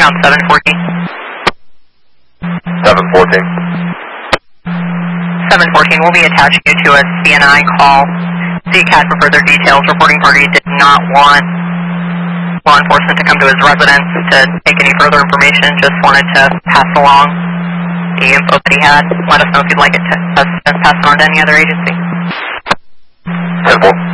on 714. 714. 714 will be attaching you to a CNI call. CCAT for further details. Reporting party did not want law enforcement to come to his residence to take any further information, just wanted to pass along the info that he had. Let us know if you'd like it to pass it on to any other agency. Simple.